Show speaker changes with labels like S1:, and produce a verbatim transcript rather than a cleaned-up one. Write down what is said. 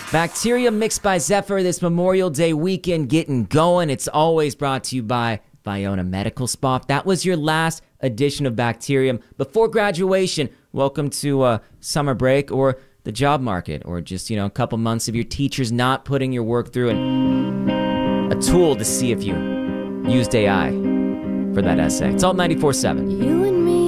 S1: Bacteria mixed by Zephyr this Memorial Day weekend getting going. It's always brought to you by Viona Medical Spa. That was your last edition of Bacterium before graduation. Welcome to uh, summer break or the job market, or just, you know, a couple months of your teachers not putting your work through, and a tool to see if you used A I for that essay. It's Alt ninety-four point seven.